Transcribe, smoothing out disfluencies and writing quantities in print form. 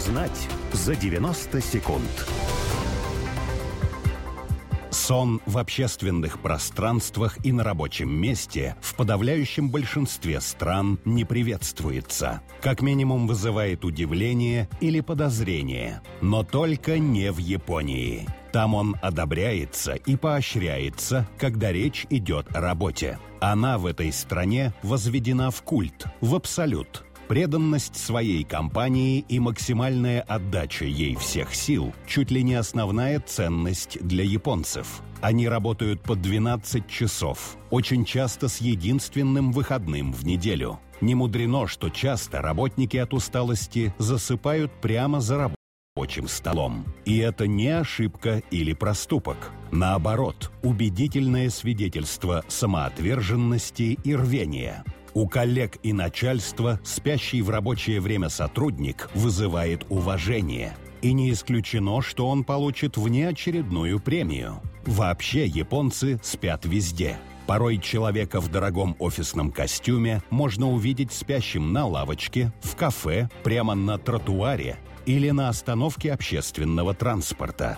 Узнать за 90 секунд. Сон в общественных пространствах и на рабочем месте в подавляющем большинстве стран не приветствуется. Как минимум вызывает удивление или подозрение. Но только не в Японии. Там он одобряется и поощряется, когда речь идет о работе. Она в этой стране возведена в культ, в абсолют. Преданность своей компании и максимальная отдача ей всех сил – чуть ли не основная ценность для японцев. Они работают по 12 часов, очень часто с единственным выходным в неделю. Не мудрено, что часто работники от усталости засыпают прямо за рабочим столом. И это не ошибка или проступок. Наоборот, убедительное свидетельство самоотверженности и рвения. У коллег и начальства спящий в рабочее время сотрудник вызывает уважение. И не исключено, что он получит внеочередную премию. Вообще японцы спят везде. Порой человека в дорогом офисном костюме можно увидеть спящим на лавочке, в кафе, прямо на тротуаре или на остановке общественного транспорта.